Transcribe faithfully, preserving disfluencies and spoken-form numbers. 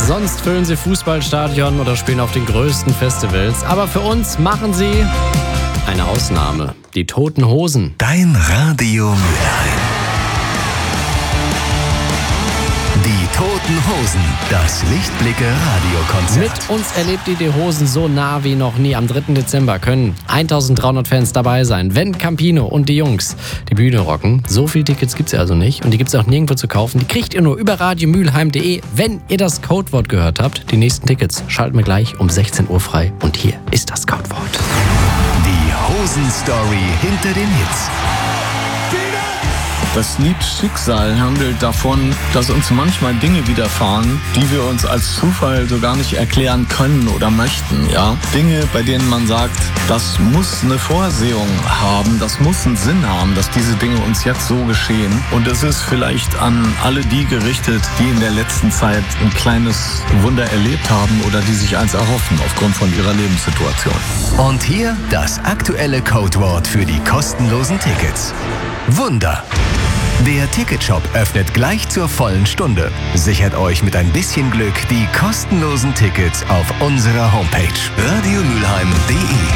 Sonst füllen sie Fußballstadion oder spielen auf den größten Festivals. Aber für uns machen sie eine Ausnahme. Die Toten Hosen. Dein Radio Mülheim. Die Toten Hosen, das Lichtblicke-Radiokonzert. Mit uns erlebt ihr die Hosen so nah wie noch nie. Am dritten Dezember können eintausenddreihundert Fans dabei sein, wenn Campino und die Jungs die Bühne rocken. So viele Tickets gibt's ja also nicht und die gibt's auch nirgendwo zu kaufen. Die kriegt ihr nur über radiomülheim punkt de, wenn ihr das Codewort gehört habt. Die nächsten Tickets schalten wir gleich um sechzehn Uhr frei und hier ist das Codewort. Die Hosen-Story hinter den Hits. Das Lied Schicksal handelt davon, dass uns manchmal Dinge widerfahren, die wir uns als Zufall so gar nicht erklären können oder möchten. Ja? Dinge, bei denen man sagt, das muss eine Vorsehung haben, das muss einen Sinn haben, dass diese Dinge uns jetzt so geschehen. Und es ist vielleicht an alle die gerichtet, die in der letzten Zeit ein kleines Wunder erlebt haben oder die sich eins erhoffen aufgrund von ihrer Lebenssituation. Und hier das aktuelle Codewort für die kostenlosen Tickets. Wunder. Der Ticketshop öffnet gleich zur vollen Stunde. Sichert euch mit ein bisschen Glück die kostenlosen Tickets auf unserer Homepage radiomülheim punkt de.